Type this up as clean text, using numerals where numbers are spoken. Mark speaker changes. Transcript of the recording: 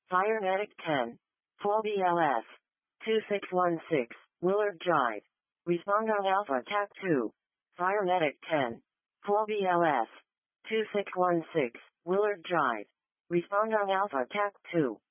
Speaker 1: Fire Medic 10. 4 BLS. 2616. Willard Drive. Respond on Alpha TAC 2. Fire Medic 10. 4 BLS. 2616. Willard Drive. Respond on Alpha TAC 2.